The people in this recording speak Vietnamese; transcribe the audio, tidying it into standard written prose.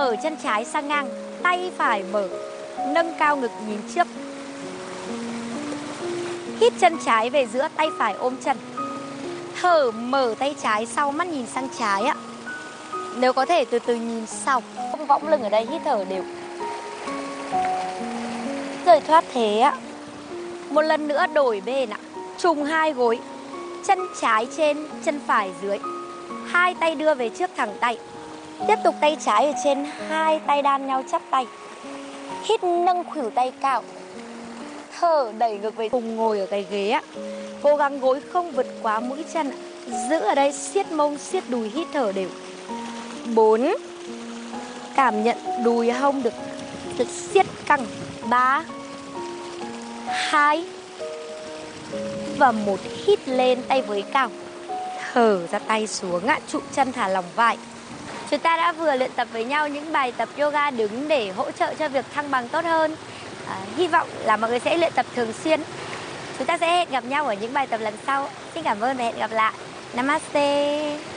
Mở chân trái sang ngang, tay phải mở, nâng cao ngực nhìn trước. Hít chân trái về giữa, tay phải ôm chân. Thở mở tay trái sau, mắt nhìn sang trái ạ. Nếu có thể từ từ nhìn sau. Không võng lưng ở đây, hít thở đều. Rời thoát thế ạ. Một lần nữa đổi bên ạ. Trùng hai gối, chân trái trên, chân phải dưới. Hai tay đưa về trước thẳng tay. Tiếp tục tay trái ở trên, hai tay đan nhau chắp tay. Hít nâng khuỷu tay cao. Thở đẩy ngực về, cùng ngồi ở cái ghế ạ. Cố gắng gối không vượt quá mũi chân ạ. Giữ ở đây, siết mông, siết đùi, hít thở đều. 4. Cảm nhận đùi hông được siết căng. 3, 2 và 1. Hít lên, tay với cao. Thở ra, tay xuống ạ, trụ chân thả lỏng vai. Chúng ta đã vừa luyện tập với nhau những bài tập yoga đứng để hỗ trợ cho việc thăng bằng tốt hơn. Hy vọng là mọi người sẽ luyện tập thường xuyên. Chúng ta sẽ hẹn gặp nhau ở những bài tập lần sau. Xin cảm ơn và hẹn gặp lại. Namaste.